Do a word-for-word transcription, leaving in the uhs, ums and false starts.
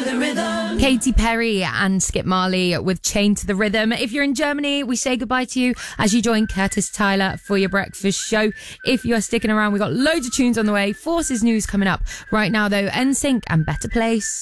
the rhythm. Katy Perry and Skip Marley with Chained to the Rhythm. If you're in Germany, we say goodbye to you as you join Curtis Tyler for your breakfast show. If you're sticking around, we've got loads of tunes on the way. Forces news coming up. Right now, though, N Sync and Better Place.